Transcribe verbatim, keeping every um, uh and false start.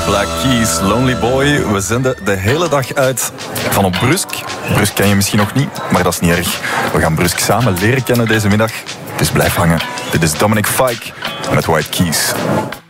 Black Keys, Lonely Boy. We zenden de hele dag uit van op Brusk. Brusk ken je misschien nog niet, maar dat is niet erg. We gaan Brusk samen leren kennen deze middag. Dus blijf hangen. Dit is Dominic Fike met White Keys.